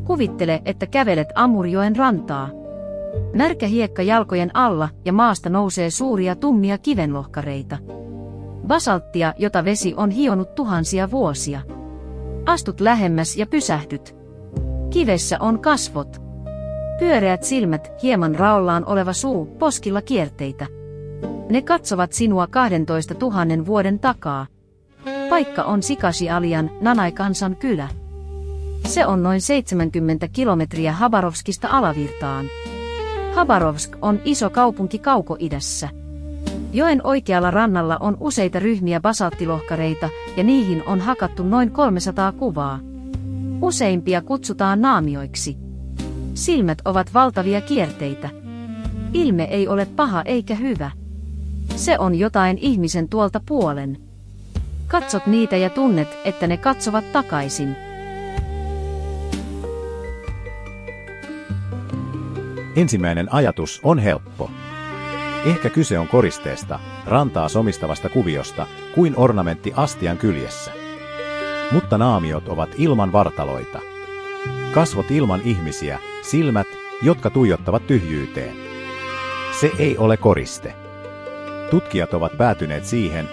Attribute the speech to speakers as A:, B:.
A: Kuvittele, että kävelet Amurjoen rantaa. Märkä hiekka jalkojen alla ja maasta nousee suuria tummia kivenlohkareita. Basalttia, jota vesi on hionut tuhansia vuosia. Astut lähemmäs ja pysähdyt. Kivessä on kasvot. Pyöreät silmät, hieman raollaan oleva suu, poskilla kierteitä. Ne katsovat sinua 12 000 vuoden takaa. Paikka on Sikasi-Alian, Nanai-kansan kylä. Se on noin 70 kilometriä Habarovskista alavirtaan. Habarovsk on iso kaupunki kaukoidässä. Joen oikealla rannalla on useita ryhmiä basalttilohkareita ja niihin on hakattu noin 300 kuvaa. Useimpia kutsutaan naamioiksi. Silmät ovat valtavia kierteitä. Ilme ei ole paha eikä hyvä. Se on jotain ihmisen tuolta puolen. Katsot niitä ja tunnet, että ne katsovat takaisin.
B: Ensimmäinen ajatus on helppo. Ehkä kyse on koristeesta, rantaa somistavasta kuviosta, kuin ornamentti astian kyljessä. Mutta naamiot ovat ilman vartaloita. Kasvot ilman ihmisiä, silmät, jotka tuijottavat tyhjyyteen. Se ei ole koriste. Tutkijat ovat päätyneet siihen,